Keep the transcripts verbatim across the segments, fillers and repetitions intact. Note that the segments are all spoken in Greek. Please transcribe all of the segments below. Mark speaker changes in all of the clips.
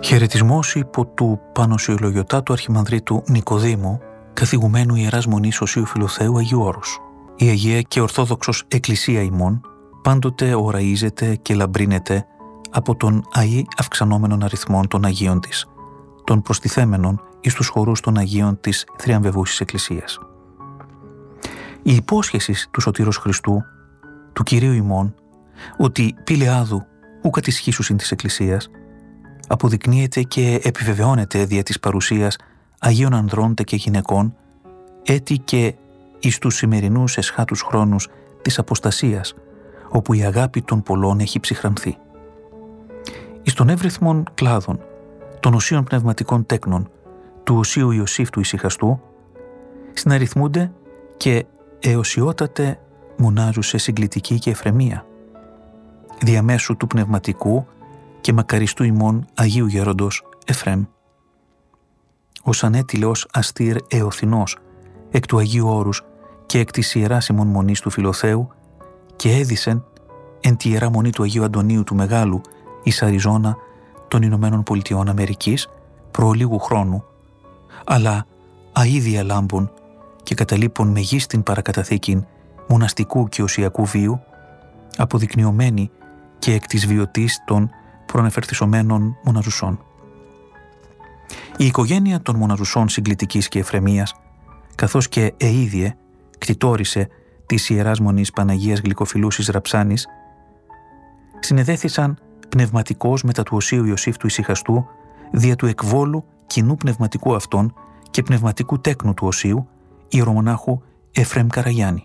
Speaker 1: Χαιρετισμός υπό του Πανοσιολογιωτάτου Αρχιμανδρίτου Νικοδήμου, καθηγουμένου Ιεράς Μονής Οσίου Φιλοθέου Αγίου Όρους. Η Αγία και Ορθόδοξος Εκκλησία ημών πάντοτε οραίζεται και λαμπρύνεται από τον αΐ αυξανόμενων αριθμών των Αγίων της, των προστιθέμενων εις τους χορούς των Αγίων της θριαμβευούσης Εκκλησίας. Η υπόσχεση του Σωτήρος Χριστού, του Κυρίου ημών, ότι πηλεάδου ου κατησχίσουσιν της Εκκλησίας, αποδεικνύεται και επιβεβαιώνεται δια της παρουσίας Αγίων ανδρών και γυναικών, έτη και εις τους σημερινούς εσχάτους χρόνους της αποστασίας, όπου η αγάπη των πολλών έχει ψυχρανθεί. Εις των εύρυθμων κλάδων των οσίων πνευματικών τέκνων του Οσίου Ιωσήφ του Ησυχαστού συναριθμούνται και εωσιότατε μονάζουσε συγκλητική και εφρεμία, διαμέσου του πνευματικού και μακαριστού ημών Αγίου Γέροντος Εφρέμ. Ως ανέτηλος αστήρ εωθινός εκ του Αγίου Όρους και εκ της Ιεράς ημών Μονής του Φιλοθέου και έδισεν εν τη Ιερά Μονή του Αγίου Αντωνίου του Μεγάλου εις Αριζόνα των Ηνωμένων Πολιτειών Αμερικής προ λίγου χρόνου, αλλά αίδια λάμπων και καταλείπων μεγίστην παρακαταθήκην μοναστικού και οσιακού βίου, αποδεικνυωμένη και εκ της βιωτής των προνεφερθισωμένων μοναζουσών. Η οικογένεια των μοναζουσών συγκλητικής και εφρεμίας, καθώς και εΐδιε κτητόρισε της Ιεράς Μονής Παναγίας Γλυκοφιλούσης Ραψάνης, συνεδέθησαν πνευματικώς μετά του Οσίου Ιωσήφ του Ησυχαστού δια του εκβόλου κοινού πνευματικού αυτών και πνευματικού τέκνου του Οσίου ιερομονάχου Εφρέμ Καραγιάννη.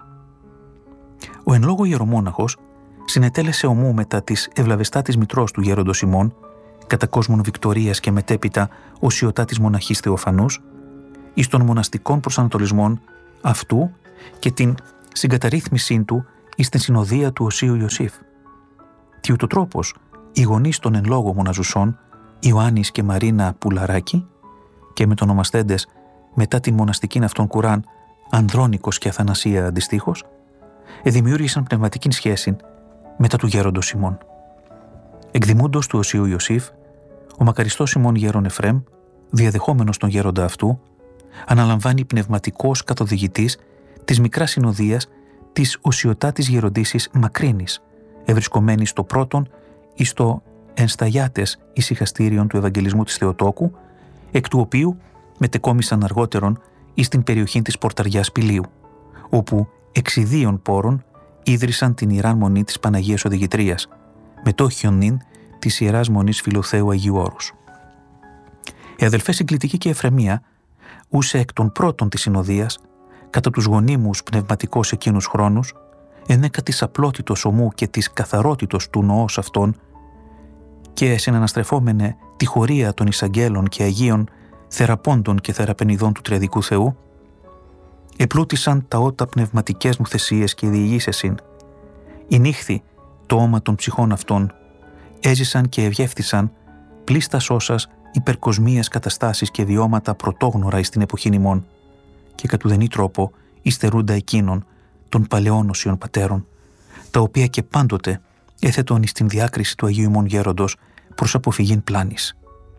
Speaker 1: Ο εν λόγω ιερομόναχος συνετέλεσε ομού μετά της ευλαβεστάτης μητρός του γέροντος ημών, κατά κόσμων Βικτωρίας και μετέπειτα οσιωτά της μοναχής Θεοφανούς, εις των μοναστικών προσανατολισμών αυτού και την συγκαταρρύθμισή του εις την συνοδεία του Οσίου Ιωσήφ. Τι ούτω τρόπος οι γονείς των εν λόγω μοναζουσών, Ιωάννης και Μαρίνα Πουλαράκη, και μετονομαστέντες μετά την μοναστικήν αυτών κουράν Ανδρώνικος και Αθανασία αντιστοίχως, εδημιούργησαν πνευματικήν σχέση μετά του γέροντος ημών. Εκδημούντος του Οσίου Ιωσήφ, ο μακαριστός ημών γέρον Εφρέμ, διαδεχόμενος τον γέροντα αυτού, αναλαμβάνει πνευματικός καθοδηγητής της μικράς συνοδείας της οσιωτάτης γεροντήσης Μακρύνης, ευρισκομένη στο πρώτον εις στο ενσταγιάτες ησυχαστήριον του Ευαγγελισμού της Θεοτόκου, εκ του οποίου μετεκόμισαν αργότερον εις την περιοχή της Πορταριάς Πηλίου, όπου εξιδίων πόρων ίδρυσαν την Ιεράν Μονή της Παναγίας Οδηγητρίας, μετόχιον νυν της Ιεράς Μονής Φιλοθέου Αγίου Όρους. Η αδελφέ συγκλητική και εφρεμία, ούσε εκ των πρώτων της συνοδείας, κατά τους γονίμους πνευματικώς εκείνους χρόνους, ενέκα της απλότητος ομού και της καθαρότητος του νοός αυτών, και συναναστρεφόμενε τη χωρία των εισαγγέλων και Αγίων θεραπώντων και θεραπενιδών του Τριαδικού Θεού, επλούτησαν τα ότα πνευματικές μου θεσίες και διηγήσεσιν. Η νύχθη το όμα των ψυχών αυτών, έζησαν και ευγεύθησαν πλήστας όσας υπερκοσμίες καταστάσεις και βιώματα πρωτόγνωρα εις την εποχήν ημών, και κατ' ουδενή τρόπο υστερούντα εκείνων των παλαιών οσίων πατέρων, τα οποία και πάντοτε έθετον εις την διάκριση του Αγίου ημών Γέροντος προς αποφυγήν πλάνης.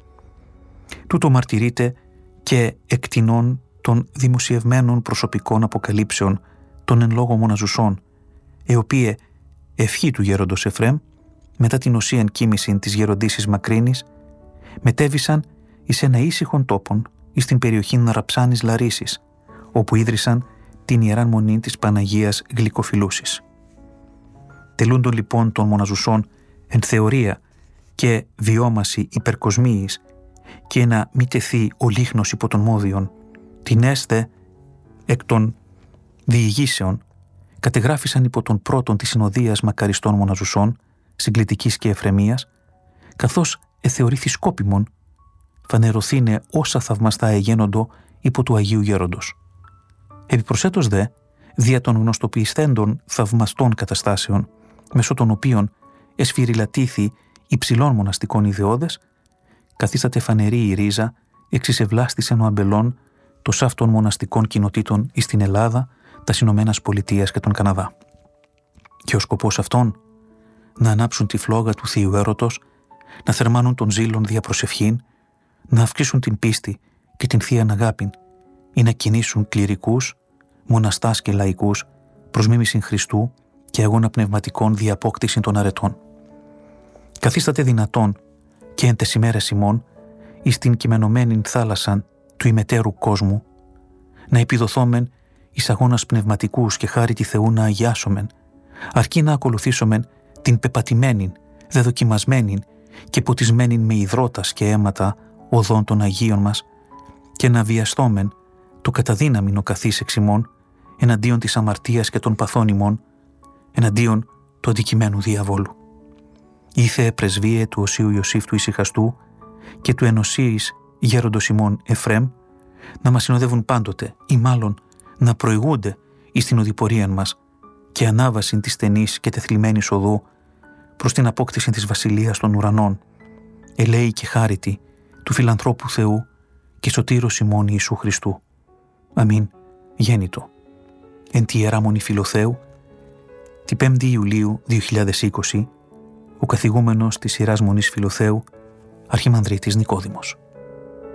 Speaker 1: Τούτο μαρτυρείται και εκτινών των δημοσιευμένων προσωπικών αποκαλύψεων των εν λόγω μοναζουσών, οι οποίε ευχή του γέροντος Εφρέμ, μετά την οσίαν κοίμησιν της γεροντήσης Μακρύνης, μετέβησαν εις ένα ήσυχον τόπον εις την περιοχήν Ραψάνης Λαρίσης, όπου ίδρυσαν την Ιεράν Μονή της Παναγίας Γλυκοφιλούσης. Τελούντων λοιπόν των μοναζουσών εν θεωρία και βιώμαση υπερκοσμίης και να μη τεθεί ο λίχνος υπό των μόδιων, την έσθε εκ των διηγήσεων, κατεγράφησαν υπό των πρώτων της συνοδείας μακαριστών μοναζουσών, συγκλητικής και εφρεμίας, καθώς εθεωρήθη σκόπιμον φανερωθήνε όσα θαυμαστά εγένοντο υπό του Αγίου Γέροντος. Επιπροσέτως δε, δια των γνωστοποιησθέντων θαυμαστών καταστάσεων, μέσω των οποίων εσφυριλατήθη υψηλών μοναστικών ιδεώδες, καθίσταται φανερή η ρίζα εξισευλάστησεν ο αμπελών των σάφτων μοναστικών κοινοτήτων εις την Ελλάδα, τα Ηνωμένας Πολιτείας και τον Καναδά. Και ο σκοπός αυτών, να ανάψουν τη φλόγα του Θείου Έρωτος, να θερμάνουν των ζήλων δια προσευχήν, να αυξήσουν την πίστη και την Θείαν Αγάπην ή να κινήσουν κληρικούς, μοναστάς και λαϊκούς προς μίμησιν Χριστού και αγώνα πνευματικών δι' απόκτηση των αρετών. Καθίσταται δυνατόν και εν τες ημέρες ημών εις την κειμενωμένην θάλασσαν του ημετέρου κόσμου να επιδοθόμεν εις αγώνας πνευματικούς και χάρη τη Θεού να αγιάσομεν, αρκεί να ακολουθήσομεν την πεπατημένην, δεδοκιμασμένην και ποτισμένην με υδρότας και αίματα οδών των Αγίων μας και να βιαστόμεν το καταδύναμιν ο καθής εξ ημών εναντίον της αμαρτίας και των παθών ημών, εναντίον του αντικειμένου διαβόλου. Ήθε πρεσβείε του Οσίου Ιωσήφ του Ησυχαστού και του ενωσίης γέροντος ημών Εφρέμ να μας συνοδεύουν πάντοτε ή μάλλον να προηγούνται εις την οδηπορία μας και ανάβασιν της στενής και τεθλιμμένης οδού προς την απόκτηση της βασιλείας των ουρανών, ελέη και χάριτη του φιλανθρώπου Θεού και σωτήρος ημών Ιησού Χριστού. Αμήν. Γέννητο. Εν τη Ιερά Μονή Φιλοθέου, την πέμπτη Ιουλίου δύο χιλιάδες είκοσι, ο καθηγούμενος της Ιεράς Μονής Φιλοθέου, Αρχιμανδρίτης Νικόδημος.